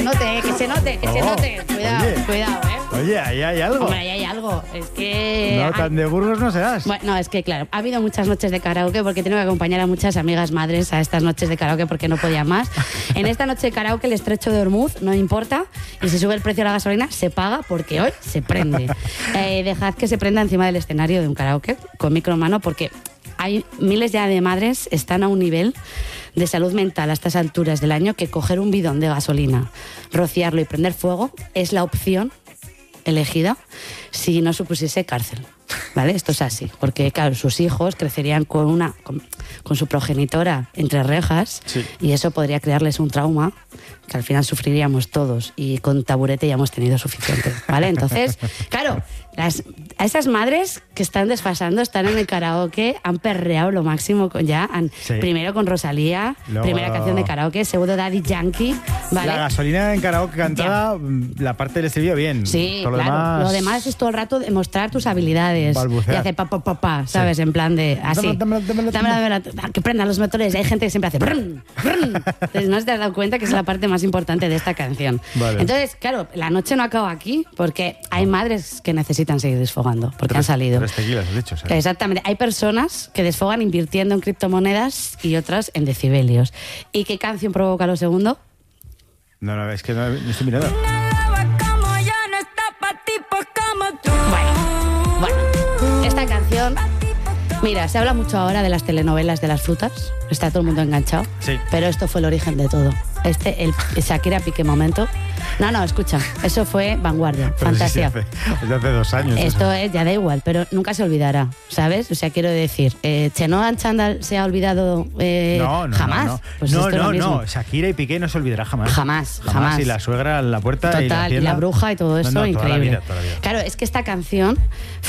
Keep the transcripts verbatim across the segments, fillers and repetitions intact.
note, que se note, que oh, se note. Cuidado, oye, cuidado, ¿eh? Oye, ahí hay algo. Hombre, ahí hay algo. Es que... No, tan de Burgos no serás. Bueno, no, es que claro, ha habido muchas noches de karaoke porque tengo que acompañar a muchas amigas madres a estas noches de karaoke porque no podía más. En esta noche de karaoke el estrecho de Ormuz no importa y si sube el precio de la gasolina se paga porque hoy se prende. Eh, dejad que se prenda encima del escenario de un karaoke con micro en mano porque hay miles ya de madres están a un nivel de salud mental a estas alturas del año que coger un bidón de gasolina, rociarlo y prender fuego es la opción elegida si no supusiese cárcel. ¿Vale? Esto es así, porque claro, sus hijos crecerían con una con, con su progenitora entre rejas, sí, y eso podría crearles un trauma que al final sufriríamos todos y con taburete ya hemos tenido suficiente, ¿vale? Entonces, claro, las, a esas madres que están desfasando, están en el karaoke, han perreado lo máximo con, ya, han, sí, primero con Rosalía, Luego, primera canción de karaoke, segundo Daddy Yankee, ¿vale? La gasolina en karaoke cantada, ya, la parte del estribillo bien. Sí, todo claro, lo demás... lo demás es todo el rato demostrar tus habilidades. Balbucear. Y hacer pa, pa, pa, pa, ¿sabes? Sí. En plan de así. Dámela, dámela, dámela, dámela, que prendan los motores. Hay gente que siempre hace brrn, brrn. Entonces no te has dado cuenta que es la parte más importante de esta canción. Vale. Entonces, claro, la noche no acaba aquí porque hay madres que necesitan seguir desfogando porque tres, han salido. Tres tequilas, has dicho, ¿sabes? Exactamente. Hay personas que desfogan invirtiendo en criptomonedas y otras en decibelios. ¿Y qué canción provoca lo segundo? No, no, es que no, no estoy mirando. Bueno, bueno, esta canción... Mira, se habla mucho ahora de las telenovelas de las frutas. Está todo el mundo enganchado. Sí. Pero esto fue el origen de todo. Este, el Shakira Piqué momento. No, no, escucha. Eso fue vanguardia, pero fantasía. Sí, sí, hace, hace dos años. Esto eso. es, ya da igual, pero nunca se olvidará, ¿sabes? O sea, quiero decir, eh, Chenoa Chandal se ha olvidado eh, no, no, jamás. No, no, pues no, esto no, es lo no. Shakira y Piqué no se olvidará jamás. Jamás, jamás. jamás. Y la suegra en la puerta. Total, y la, y la bruja y todo eso, no, no, increíble. Toda la vida, toda la vida. Claro, es que esta canción...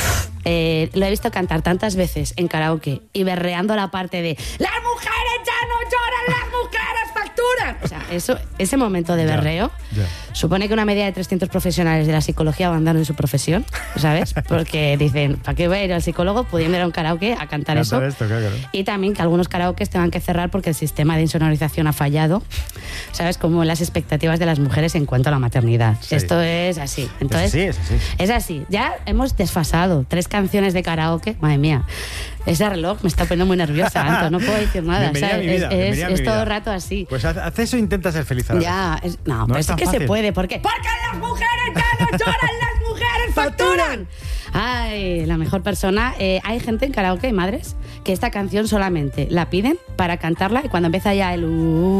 Eh, lo he visto cantar tantas veces en karaoke y berreando la parte de las mujeres ya no lloran, las mujeres facturan. O sea, eso, ese momento de berreo ya, ya. supone que una media de trescientos profesionales de la psicología abandonan su profesión, ¿sabes? Porque dicen, ¿para qué voy a ir al psicólogo pudiendo ir a un karaoke a cantar Canta eso? Esto, claro. Y también que algunos karaokes tengan que cerrar porque el sistema de insonorización ha fallado, ¿sabes? Como las expectativas de las mujeres en cuanto a la maternidad. Sí. Esto es así. Entonces, es así, es así. Es así. Ya hemos desfasado tres canciones de karaoke. Madre mía, ese reloj me está poniendo muy nerviosa, Anto. No puedo decir nada. Bienvenida ¿sabes? a mi vida, es es, a mi es todo vida. el rato así. Pues haz eso e intenta ser feliz ahora. Ya, es, no, no pero es sí que fácil. se puede. ¿Por qué? Porque las mujeres ya no lloran, las mujeres facturan. Ay, la mejor persona. Eh, hay gente en karaoke, hay madres, que esta canción solamente la piden para cantarla y cuando empieza ya el...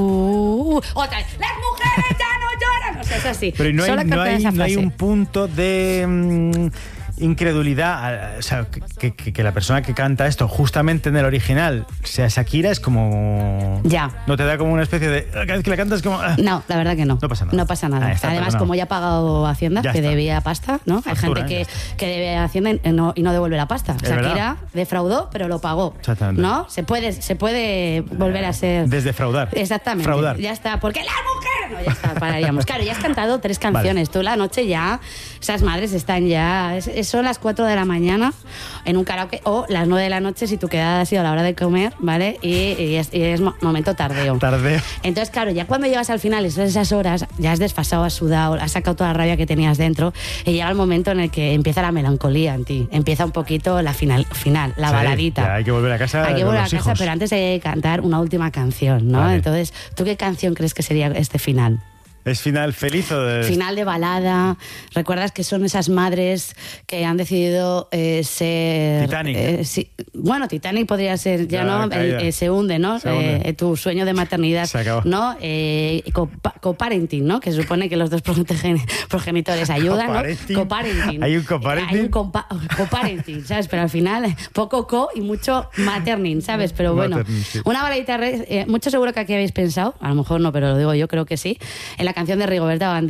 Uh, otra vez, las mujeres ya no lloran. O sea, es así. Pero no hay, Solo no hay, esa no hay frase. un punto de... Mmm, incredulidad, o sea, que, que, que la persona que canta esto justamente en el original sea Shakira, es como... Ya. ¿No te da como una especie de... Cada vez que la cantas como... No, la verdad que no. No pasa nada. No pasa nada. Ah, está, Además, no. como ya ha pagado Hacienda, Ya que está. debía pasta, ¿no? Factura, Hay gente ¿eh? que, que debe Hacienda y no, y no devuelve la pasta. Es Shakira verdad. defraudó, pero lo pagó. Exactamente. ¿No? Se puede, se puede volver a ser... Desdefraudar. Exactamente. Fraudar. Ya está. Porque las mujeres... No, ya está, pararíamos. Claro, ya has cantado tres canciones. Vale. Tú la noche ya... Esas madres están ya... Es, es, son las cuatro de la mañana en un karaoke o las nueve de la noche si tu quedada ha sido a la hora de comer, ¿vale? Y, y, es, y es momento tardeo. Tardeo. Entonces, claro, ya cuando llegas al final, esas esas horas, ya has desfasado, has sudado, has sacado toda la rabia que tenías dentro y llega el momento en el que empieza la melancolía en ti. Empieza un poquito la final, final la sí, baladita. Ya hay que volver a casa. Hay que volver a casa, hijos. pero antes de cantar una última canción, ¿no? Vale. Entonces, ¿tú qué canción crees que sería este final? ¿Es final feliz o de...? Final de balada. ¿Recuerdas que son esas madres que han decidido eh, ser... Titanic. Eh, sí, bueno, Titanic podría ser, ya, Ya, no, caída. eh, eh, se hunde, ¿no? Se hunde. Eh, tu sueño de maternidad, Se acabó. ¿no? Eh, copa- coparenting, ¿no? Que se supone que los dos progeni- progenitores ayudan, Coparenting. ¿no? Coparenting. Hay un coparenting. Hay un compa- coparenting, ¿sabes? Pero al final, poco co y mucho materning, ¿sabes? Pero bueno, Materning, sí. una baladita, re- eh, mucho seguro que aquí habéis pensado, a lo mejor no, pero lo digo yo, creo que sí, en la canción de Rigoberta Bandini.